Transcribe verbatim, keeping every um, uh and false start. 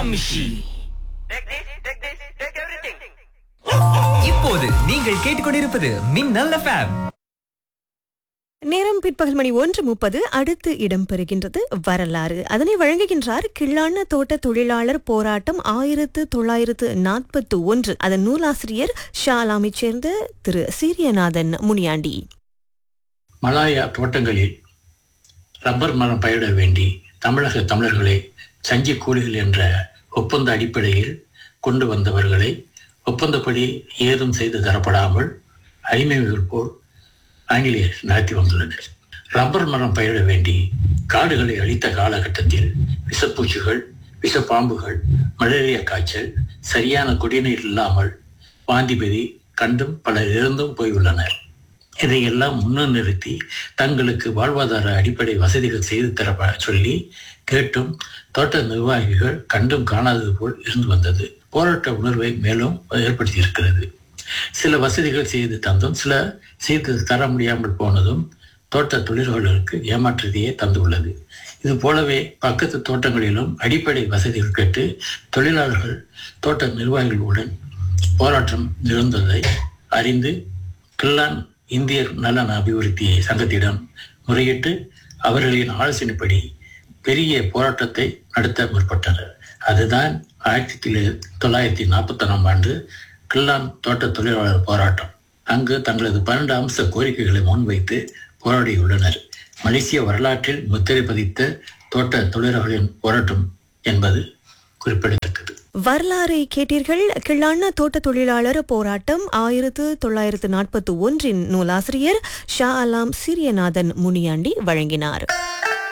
Hamshi. இப்போது நீங்கள் கேட்டுக்கொண்டிருப்பது மின்னல் எஃப்எம். நேரம் பிற்பகல் மணி ஒன்று முப்பது. அடுத்து இடம்பெறுகின்றது வரலாறு. அதனை வழங்குகின்றார் கிள்ளான தோட்ட தொழிலாளர் போராட்டம் ஆயிரத்து தொள்ளாயிரத்து நாற்பத்தி ஒன்று அதன் நூலாசிரியர் ஷாலாமைச் சேர்ந்த திரு சீரியநாதன் முனியாண்டி. மலாயா தோட்டங்களில் ரப்பர் மரம் பயிரிட வேண்டி தமிழக தமிழர்களை சஞ்சி கூலிகள் என்ற ஒப்பந்த அடிப்படையில் கொண்டு வந்தவர்களை ஒப்பந்தப்படி ஏதும் செய்து தரப்படாமல் அடிமைகள் போல் ஆங்கிலேயர் நடத்தி வந்துள்ளனர். ரப்பர் மரம் பயிரிட வேண்டி காடுகளை அழித்த காலகட்டத்தில் விஷப்பூச்சிகள், விஷப்பாம்புகள், மலேரியா காய்ச்சல், சரியான குடிநீர் இல்லாமல் வாந்திபதி கண்டும் பலர் இறந்தும் போயுள்ளனர். இதையெல்லாம் முன்னர் நிறுத்தி தங்களுக்கு வாழ்வாதார அடிப்படை வசதிகள் செய்து தர சொல்லி கேட்டும் தோட்ட நிர்வாகிகள் கண்டும் காணாதது போல் இருந்து வந்தது போராட்ட உணர்வை மேலும் ஏற்படுத்தி இருக்கிறது. சில வசதிகள் செய்து தந்தும் சில செய்து தர முடியாமல் போனதும் தோட்ட தொழிலாளர்களுக்கு ஏமாற்றத்தையே தந்துள்ளது. இது போலவே பக்கத்து தோட்டங்களிலும் அடிப்படை வசதிகள் கேட்டு தொழிலாளர்கள் தோட்ட நிர்வாகிகளுடன் போராட்டம் நிகழ்ந்ததை அறிந்து கிள்ளான் இந்தியர் நலன் அபிவிருத்தி சங்கத்திடம் முறையிட்டு அவர்களின் ஆலோசனைப்படி பெரிய போராட்டத்தை நடத்த முற்பட்டனர். அதுதான் ஆயிரத்தி தொள்ளாயிரத்தி நாற்பத்தி ஒன்றாம் ஆண்டு கிள்ளான் தோட்ட தொழிலாளர் போராட்டம். அங்கு தங்களது பன்னெண்டு அம்ச கோரிக்கைகளை முன்வைத்து போராடியுள்ளனர். மலேசிய வரலாற்றில் முத்திரை பதித்த தோட்ட தொழிலாளர்களின் போராட்டம் என்பது குறிப்பிடத்தக்கது. வரலாறை கேட்டீர்கள். கிள்ளான தோட்ட தொழிலாளர் போராட்டம் ஆயிரத்து தொள்ளாயிரத்து நாற்பத்தி ஒன்றின் நூலாசிரியர் ஷா அலாம் சீரியநாதன் முனியாண்டி வழங்கினார்.